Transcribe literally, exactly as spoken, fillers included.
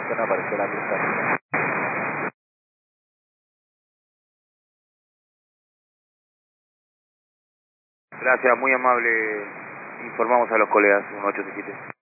momento no apareció la cruzada. Gracias, muy amable. Informamos a los colegas, uno ocho siete.